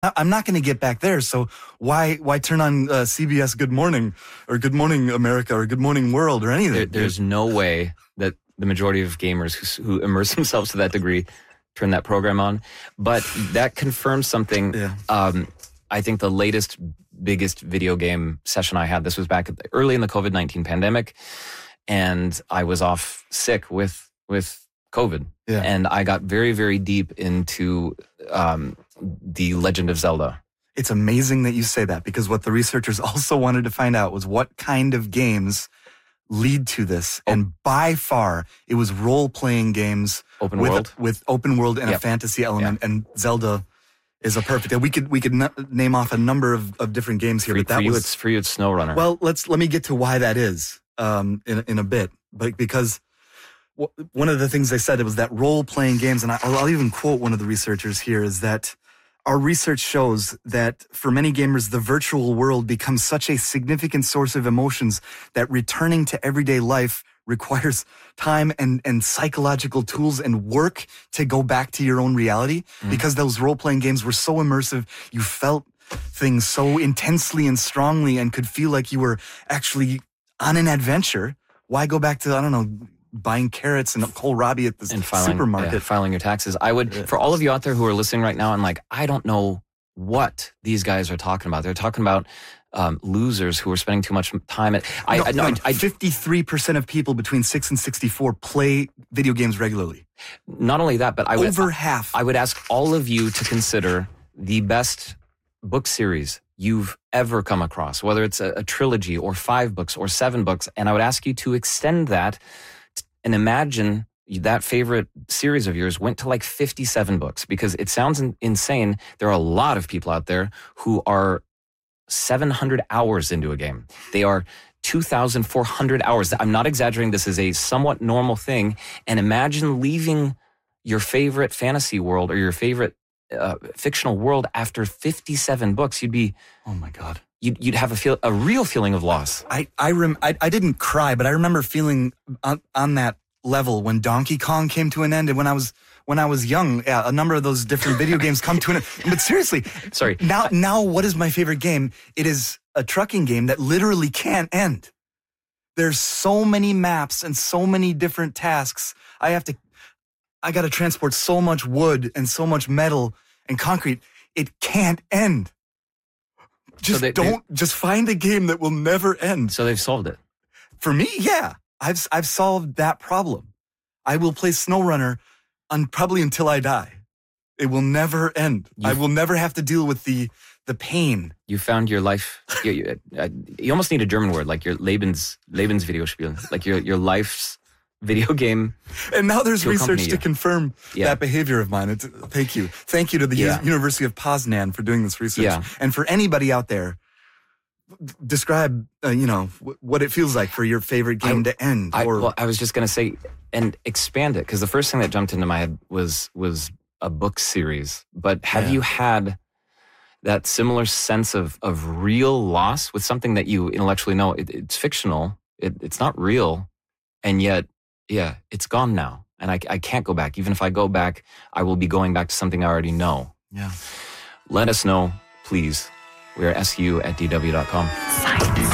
I'm not going to get back there. So why turn on CBS Good Morning or Good Morning America or Good Morning World or anything? There's no way that the majority of gamers who immerse themselves to that degree turn that program on. But that confirms something. Yeah. I think the latest, biggest video game session I had, this was back early in the COVID-19 pandemic, and I was off sick with COVID. Yeah. And I got very, very deep into The Legend of Zelda. It's amazing that you say that, because what the researchers also wanted to find out was what kind of games lead to this. And by far, it was role-playing games Open world? with open world and a fantasy element. Yep. And Zelda is a perfect. We could name off a number of different games here. For you, it's SnowRunner. Well, let me get to why that is in a bit. But because one of the things they said, it was that role-playing games, and I'll even quote one of the researchers here, is that our research shows that for many gamers, the virtual world becomes such a significant source of emotions that returning to everyday life requires time and psychological tools and work to go back to your own reality, because those role-playing games were so immersive. You felt things so intensely and strongly and could feel like you were actually on an adventure. Why go back to, I don't know, buying carrots and kohlrabi at the supermarket? Yeah, filing your taxes. I would, for all of you out there who are listening right now and like, I don't know what these guys are talking about. They're talking about losers who are spending too much time at... 53% of people between 6 and 64 play video games regularly. Not only that, but over half. I would ask all of you to consider the best book series you've ever come across, whether it's a trilogy or 5 books or 7 books. And I would ask you to extend that and imagine that favorite series of yours went to like 57 books, because it sounds insane. There are a lot of people out there who are 700 hours into a game. They are 2,400 hours. I'm not exaggerating. This is a somewhat normal thing. And imagine leaving your favorite fantasy world or your favorite fictional world after 57 books. You'd be, oh my God. You'd have a real feeling of loss. I didn't cry, but I remember feeling on that level when Donkey Kong came to an end, and when I was young, a number of those different video games come to an end. But seriously, sorry. Now, what is my favorite game? It is a trucking game that literally can't end. There's so many maps and so many different tasks. I got to transport so much wood and so much metal and concrete. It can't end. Just find a game that will never end. So they've solved it. For me, yeah. I've solved that problem. I will play SnowRunner probably until I die. It will never end. I will never have to deal with the pain. You found your life. You almost need a German word, like your Lebensvideospiel, like your life's video game. And now there's research to confirm that behavior of mine. Thank you. Thank you to the University of Poznan for doing this research. Yeah. And for anybody out there, describe, what it feels like for your favorite game to end. I was just going to say, and expand it, because the first thing that jumped into my head was a book series. But have you had that similar sense of real loss with something that you intellectually know it's fictional, it's not real, and yet, it's gone now, and I can't go back. Even if I go back, I will be going back to something I already know. Yeah. Let us know, please. We are su@dw.com.